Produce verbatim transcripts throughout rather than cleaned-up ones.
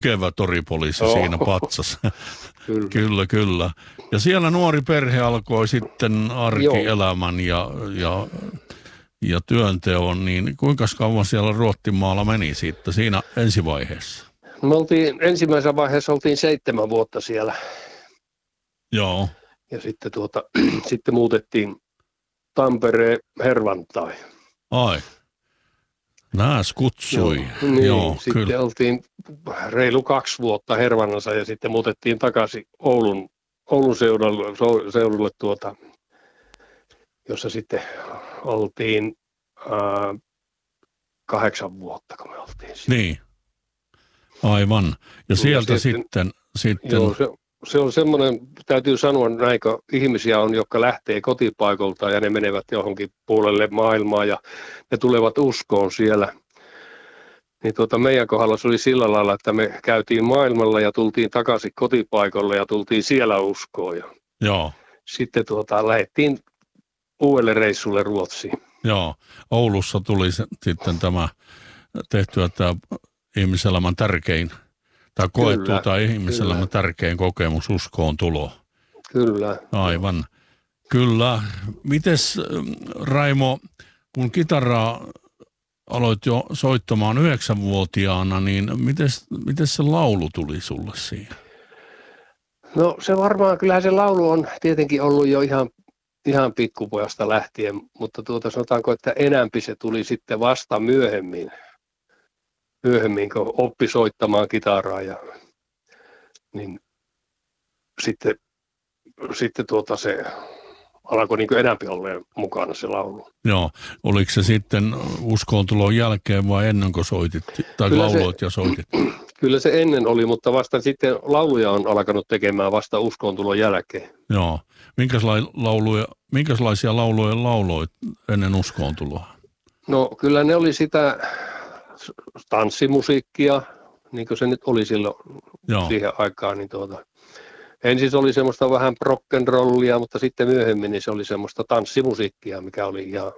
Kevä toripoliisi Joo. siinä patsas. Kyllä. Kyllä, kyllä. Ja siellä nuori perhe alkoi sitten arkielämän ja, ja, ja työnteon, niin kuinka kauan siellä Ruottimaalla meni sitten siinä ensivaiheessa? Me oltiin, ensimmäisessä vaiheessa oltiin seitsemän vuotta siellä. Joo. Ja sitten, tuota, sitten muutettiin Tampereen Hervantai. Ai. Nääs kutsui. Joo, niin, Joo, sitten kyllä. oltiin reilu kaksi vuotta Hervannassa ja sitten muutettiin takaisin Oulun, Oulun seudulle, seudulle tuota, jossa sitten oltiin ää, kahdeksan vuotta, kun me oltiin siellä. Niin. Aivan. Ja ja sieltä sitten, sitten... sitten... Joo, se, se on semmoinen, täytyy sanoa näinkö, ihmisiä on, jotka lähtee kotipaikolta ja ne menevät johonkin puolelle maailmaa ja ne tulevat uskoon siellä. Niin tuota, meidän kohdalla se oli sillä lailla, että me käytiin maailmalla ja tultiin takaisin kotipaikalle ja tultiin siellä uskoon. Ja Joo. sitten tuota, lähdettiin uudelle reissulle Ruotsiin. Joo. Oulussa tuli se, sitten tämä tehtyä tämä ihmiselämän tärkein, tai koettu Kyllä, tai ihmiselämän kyllä. tärkein kokemus uskoon tulo. Kyllä. Aivan. Kyllä. Mites Raimo, kun kitaraa aloit jo soittamaan yhdeksänvuotiaana, niin mites, mites se laulu tuli sulle siihen? No se varmaan, kyllähän se laulu on tietenkin ollut jo ihan, ihan pikkupojasta lähtien, mutta tuota sanotaanko, että enämpi se tuli sitten vasta myöhemmin, myöhemmin kun oppi soittamaan kitaraa ja niin sitten, sitten tuota se alkoi niin kuin enämpi olleen mukana se laulu. Joo. Oliko se sitten uskoontulon jälkeen vai ennen kuin soitit, tai Kyllä lauloit se, ja soitit? Kyllä se ennen oli, mutta vasta sitten lauluja on alkanut tekemään vasta uskoontulon jälkeen. Joo. Minkälaisia lauluja, minkälaisia lauluja lauloit ennen uskoontuloa? No kyllä ne oli sitä tanssimusiikkia, niin kuin se nyt oli silloin Joo. siihen aikaan. Niin tuota, ensin se oli semmoista vähän rock'n'rollia, mutta sitten myöhemmin niin se oli semmoista tanssimusiikkia, mikä oli ihan...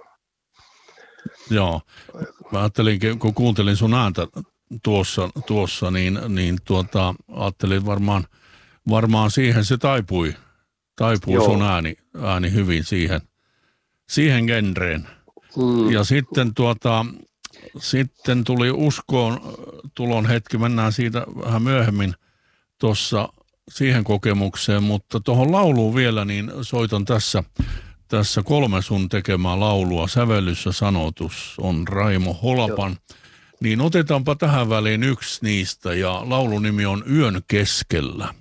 Joo. Mä ajattelin, kun kuuntelin sun ääntä tuossa, tuossa niin, niin tuota, ajattelin varmaan, varmaan siihen se taipui, taipui Joo. sun ääni, ääni hyvin siihen, siihen genreen. Mm. Ja sitten, tuota, sitten tuli uskoon tulon hetki, mennään siitä vähän myöhemmin tuossa siihen kokemukseen, mutta tuohon lauluun vielä, niin soitan tässä, tässä kolme sun tekemää laulua. Sävellys ja sanotus on Raimo Holapan. Joo. Niin otetaanpa tähän väliin yksi niistä ja laulun nimi on Yön keskellä.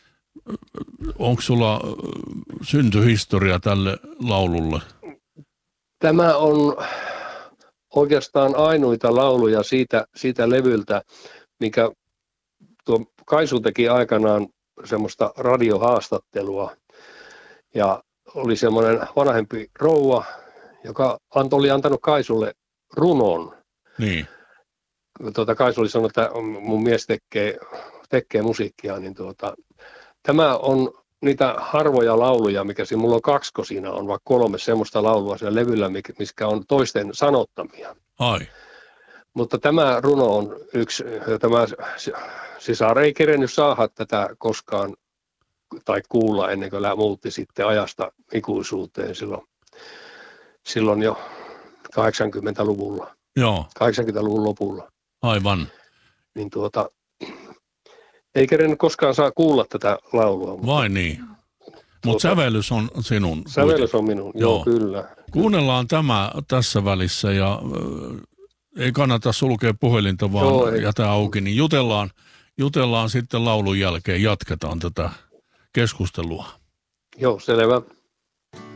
Onko sulla syntyhistoria tälle laululle? Tämä on oikeastaan ainoita lauluja siitä, siitä levyltä, mikä tuo Kaisu teki aikanaan semmoista radiohaastattelua. Ja oli semmoinen vanhempi rouva, joka oli antanut Kaisulle runon. Niin. Tuota, Kaisu oli sanonut, että mun mies tekee, tekee musiikkia, niin tuota, tämä on niitä harvoja lauluja, mikä siinä, mulla on kaksko siinä, on vaikka kolme semmoista laulua siellä levyllä, mikä on toisten sanottamia. Ai. Mutta tämä runo on yksi, tämä sisar ei kerennyt saada tätä koskaan tai kuulla ennen kuin muutti sitten ajasta ikuisuuteen silloin, silloin jo kahdeksankymmentäluvulla, Joo. kahdeksankymmentäluvun lopulla. Aivan. Niin tuota, ei kerennyt koskaan saa kuulla tätä laulua. Mutta, vai niin? Mutta tuota, sävellys on sinun. Sävellys on minun, joo, joo kyllä. Kuunnellaan tämä tässä välissä ja äh, ei kannata sulkea puhelinta, vaan joo, jätä auki, niin jutellaan, jutellaan sitten laulun jälkeen, jatketaan tätä keskustelua. Joo, selvä.